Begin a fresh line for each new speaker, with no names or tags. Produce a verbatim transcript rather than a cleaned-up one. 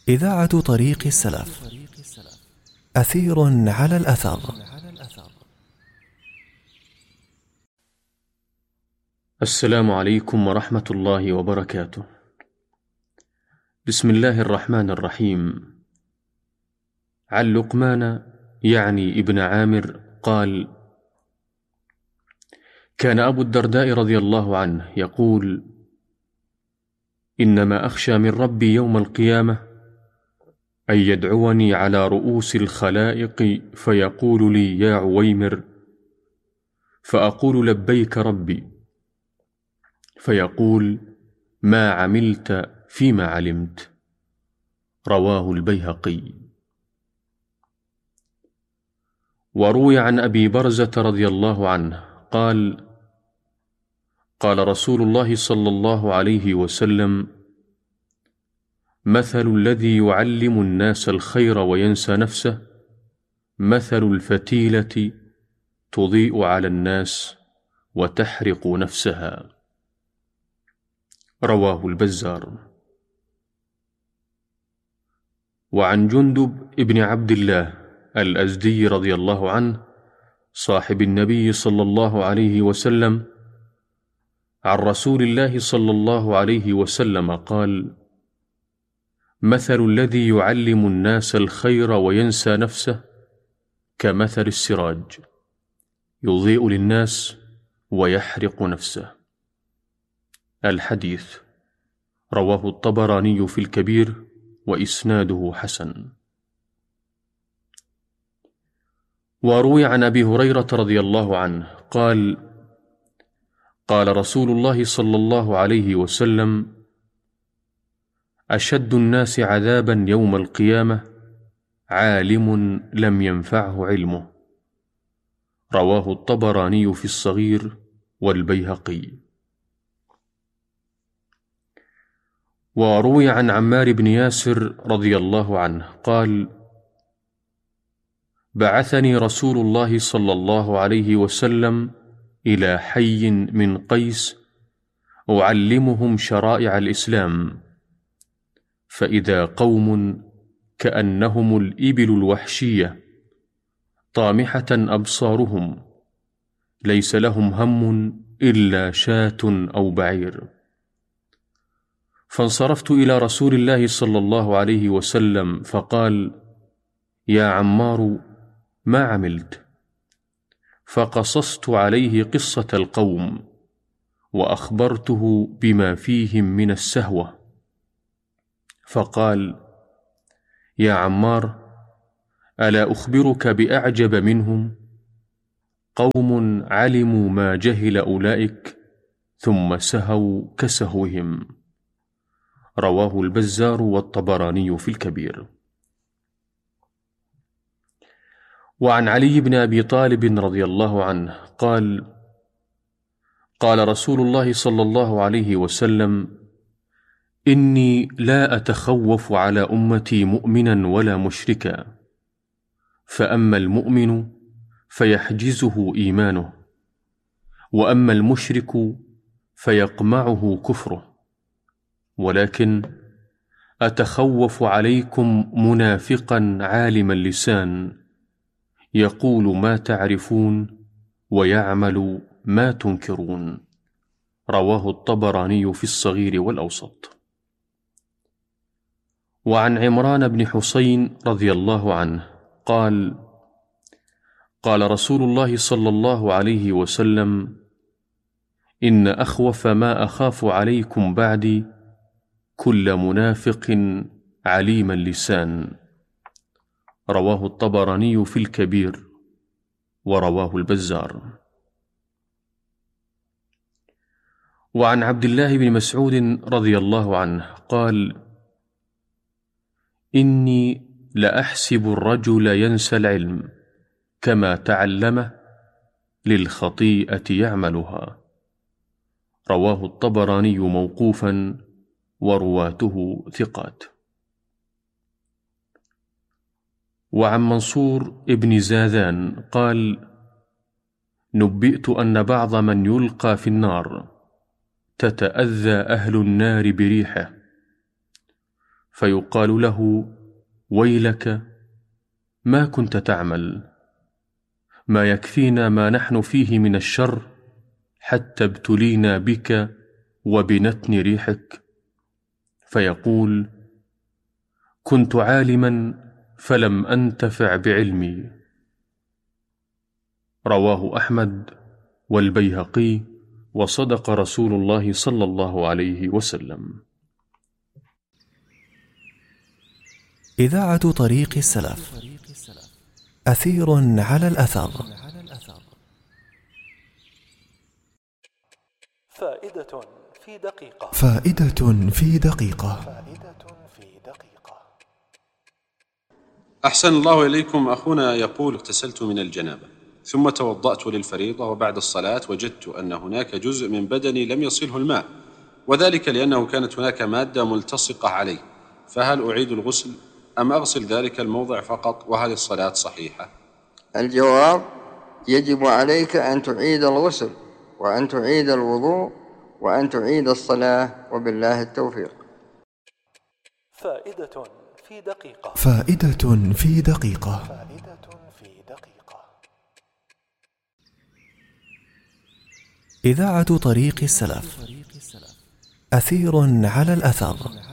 إذاعة طريق السلف، أثير على الأثر.
السلام عليكم ورحمة الله وبركاته. بسم الله الرحمن الرحيم. عن لقمان يعني ابن عامر قال: كان أبو الدرداء رضي الله عنه يقول: إنما أخشى من ربي يوم القيامة أن يدعوني على رؤوس الخلائق فيقول لي: يا عويمر، فأقول: لبيك ربي، فيقول: ما عملت فيما علمت. رواه البيهقي. وروي عن أبي برزة رضي الله عنه قال: قال رسول الله صلى الله عليه وسلم: مثل الذي يعلم الناس الخير وينسى نفسه مثل الفتيلة تضيء على الناس وتحرق نفسها. رواه البزار. وعن جندب ابن عبد الله الأزدي رضي الله عنه صاحب النبي صلى الله عليه وسلم عن رسول الله صلى الله عليه وسلم قال: مثل الذي يعلم الناس الخير وينسى نفسه كمثل السراج يضيء للناس ويحرق نفسه. الحديث رواه الطبراني في الكبير وإسناده حسن. وروي عن أبي هريرة رضي الله عنه قال: قال رسول الله صلى الله عليه وسلم: أشد الناس عذابا يوم القيامة عالم لم ينفعه علمه. رواه الطبراني في الصغير والبيهقي. وروي عن عمار بن ياسر رضي الله عنه قال: بعثني رسول الله صلى الله عليه وسلم إلى حي من قيس أعلمهم شرائع الإسلام، فإذا قوم كأنهم الإبل الوحشية طامحة أبصارهم ليس لهم هم إلا شاة أو بعير. فانصرفت إلى رسول الله صلى الله عليه وسلم فقال: يا عمار، ما عملت؟ فقصصت عليه قصة القوم وأخبرته بما فيهم من السهوة، فقال: يا عمار، ألا أخبرك بأعجب منهم؟ قوم علموا ما جهل أولئك ثم سهوا كسهوهم. رواه البزار والطبراني في الكبير. وعن علي بن أبي طالب رضي الله عنه قال: قال رسول الله صلى الله عليه وسلم: إني لا أتخوف على أمتي مؤمنا ولا مشركا، فأما المؤمن فيحجزه إيمانه، وأما المشرك فيقمعه كفره، ولكن أتخوف عليكم منافقا عالم اللسان يقول ما تعرفون ويعمل ما تنكرون. رواه الطبراني في الصغير والأوسط. وعن عمران بن حسين رضي الله عنه قال: قال رسول الله صلى الله عليه وسلم: إن أخوف ما أخاف عليكم بعدي كل منافق عليم اللسان. رواه الطبراني في الكبير ورواه البزار. وعن عبد الله بن مسعود رضي الله عنه قال: إني لأحسب الرجل ينسى العلم كما تعلمه للخطيئة يعملها. رواه الطبراني موقوفا ورواته ثقات. وعن منصور ابن زاذان قال: نبئت أن بعض من يلقى في النار تتأذى أهل النار بريحه، فيقال له: ويلك، ما كنت تعمل؟ ما يكفينا ما نحن فيه من الشر حتى ابتلينا بك وبنتن ريحك. فيقول: كنت عالما فلم أنتفع بعلمي. رواه أحمد والبيهقي، وصدق رسول الله صلى الله عليه وسلم.
إذاعة طريق السلف، أثير على الأثر.
فائدة في دقيقة.
فائدة في دقيقة.
أحسن الله إليكم. أخونا يقول: اغتسلت من الجنابة ثم توضأت للفريضة، وبعد الصلاة وجدت أن هناك جزء من بدني لم يصله الماء، وذلك لأنه كانت هناك مادة ملتصقة عليه، فهل أعيد الغسل أم أغسل ذلك الموضع فقط؟ وهل الصلاة صحيحة؟
الجواب: يجب عليك أن تعيد الغسل، وأن تعيد الوضوء، وأن تعيد الصلاة، وبالله التوفيق.
فائدة في دقيقة.
فائدة في دقيقة. إذاعة طريق السلف، أثير على الأثر.